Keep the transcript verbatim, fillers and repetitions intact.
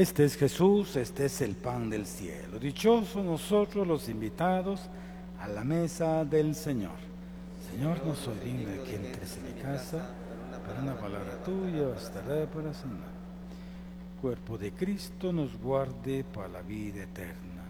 Este es Jesús, este es el pan del cielo. Dichosos nosotros los invitados a la mesa del Señor. Señor, no soy digno de que entres en mi casa, pero una palabra tuya bastará para sanar. Cuerpo de Cristo nos guarde para la vida eterna.